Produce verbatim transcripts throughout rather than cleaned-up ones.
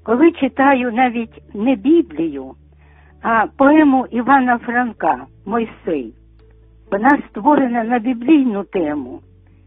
Коли читаю навіть не Біблію, а поему Івана Франка «Мойсей», вона створена на біблійну тему.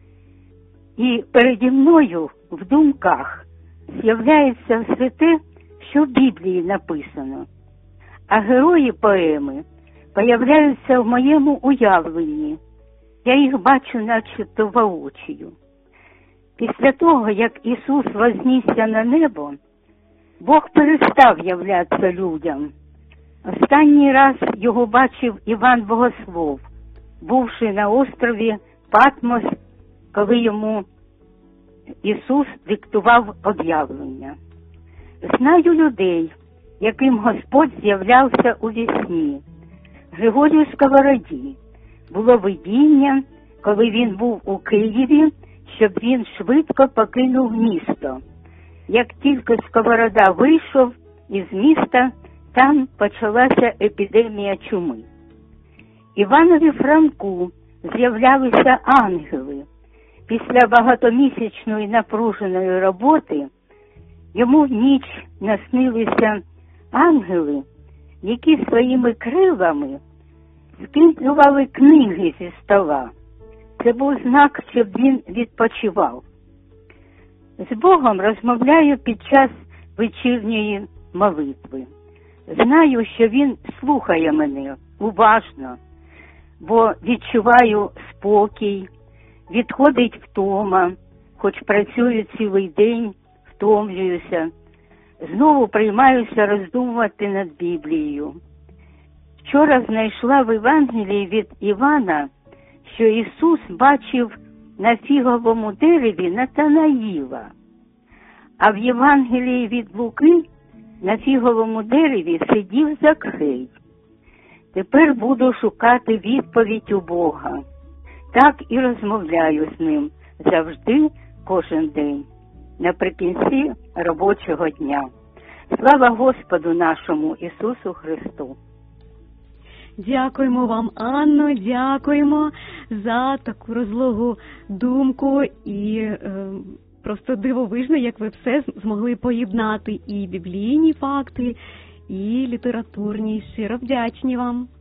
І переді мною в думках з'являється все те, що в Біблії написано. А герої поеми появляються в моєму уявленні. Я їх бачу начебто воочию. Після того, як Ісус вознісся на небо, Бог перестав являтися людям. Останній раз його бачив Іван Богослов, бувши на острові Патмос, коли йому Ісус диктував об'явлення. Знаю людей, яким Господь з'являвся у вісні. Григорію Сковороді було видіння, коли він був у Києві, щоб він швидко покинув місто. Як тільки Сковорода вийшов із міста, там почалася епідемія чуми. Іванові Франку з'являлися ангели. Після багатомісячної напруженої роботи йому в ніч наснилися ангели, які своїми крилами скидували книги зі стола. Це був знак, щоб він відпочивав. З Богом розмовляю під час вечірньої молитви. Знаю, що Він слухає мене уважно, бо відчуваю спокій, відходить втома, хоч працюю цілий день, втомлююся. Знову приймаюся роздумувати над Біблією. Вчора знайшла в Євангелії від Івана, що Ісус бачив на фіговому дереві Натанаїла, а в Євангелії від Луки на фіговому дереві сидів Закхей. Тепер буду шукати відповідь у Бога. Так і розмовляю з ним завжди, кожен день, наприкінці робочого дня. Слава Господу нашому Ісусу Христу! Дякуємо вам, Анно, дякуємо за таку розлогу думку і е, просто дивовижно, як ви все змогли поєднати і біблійні факти, і літературні. Щиро вдячні вам.